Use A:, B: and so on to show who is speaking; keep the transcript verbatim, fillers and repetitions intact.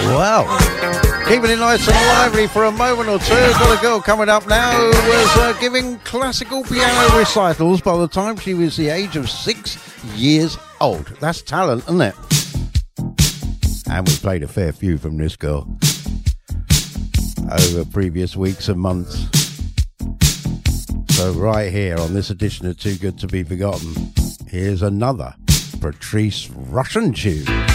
A: Well, keeping it nice and lively for a moment or two. Got a girl coming up now who was uh, giving classical piano recitals by the time she was the age of six years old. That's talent, isn't it? And we played a fair few from this girl over previous weeks and months. So right here on this edition of Too Good To Be Forgotten, here's another Patrice Rushen tune.